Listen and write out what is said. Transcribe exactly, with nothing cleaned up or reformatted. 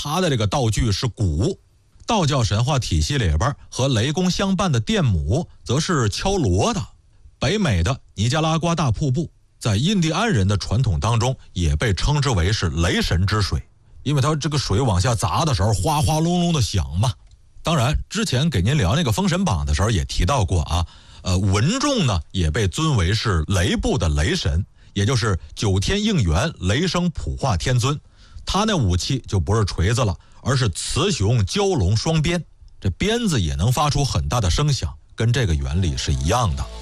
它的这个道具是鼓。道教神话体系里边和雷公相伴的电母则是敲锣的。北美的尼加拉瓜大瀑布在印第安人的传统当中也被称之为是雷神之水，因为它这个水往下砸的时候哗哗隆隆的响嘛。当然之前给您聊那个封神榜的时候也提到过啊，呃，文仲呢也被尊为是雷部的雷神，也就是九天应元雷声普化天尊。他那武器就不是锤子了，而是雌雄蛟龙双鞭，这鞭子也能发出很大的声响，跟这个原理是一样的。